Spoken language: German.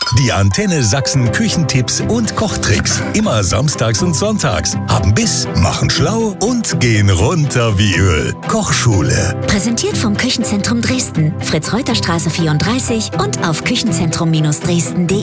Die Antenne Sachsen Küchentipps und Kochtricks. Immer samstags und sonntags. Haben Biss, machen schlau und gehen runter wie Öl. Kochschule. Präsentiert vom Küchenzentrum Dresden. Fritz-Reuter-Straße 34 und auf küchenzentrum-dresden.de.